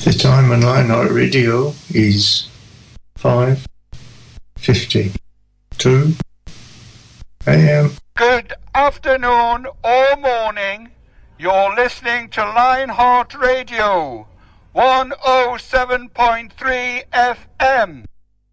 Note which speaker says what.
Speaker 1: The time on Lionheart Radio is 5:52 a.m.
Speaker 2: Good afternoon or morning. You're listening to Lionheart Radio 107.3 FM.